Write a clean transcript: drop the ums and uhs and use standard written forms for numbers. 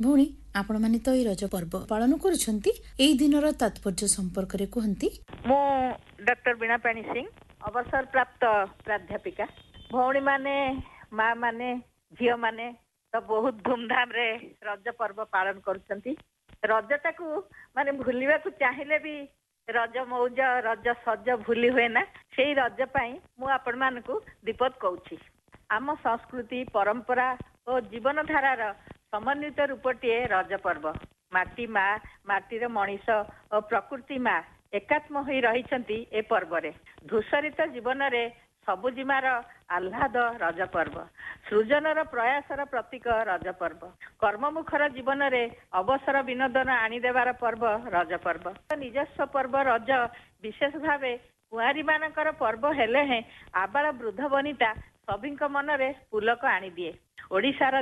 भौणी आपण माने तो ई रज पर्व पालन करूछंती एई दिनर तात्पर्य संपर्क रे कहंती। मो डॉक्टर बीणा पाणी सिंह अवसर प्राप्त प्राध्यापिका। भौणी माने माँ माने झियो माने तो बहुत धूमधाम रे रज पर्व पालन करूछंती। रजटा को माने भूलिबा को चाहिले भी रज मौज रज सज भूली हुए ना सेई रज पई मु आपण मानकू दीपद कहूछि। आम संस्कृति परंपरा और जीवन धारार समन्वित रूपटीए रज पर्व। माटी माँ माटीर मनीष और प्रकृति माँ एकात्म होई रहिछंती ए पर्व रे। धूसरित जीवन रे सबुजिमार आह्लाद रज पर्व। सृजनर प्रयासर प्रतीक रज पर्व। कर्ममुखर जीवन रे अवसर विनोदन आनीदेवार पर्व रज पर्व। निजस्व पर्व रज विशेष भावे कुआरी मानकर पर्व हेले हैं आबाल वृद्ध वनिता सभी मनरे पुलक आनी दिए। ओडिशार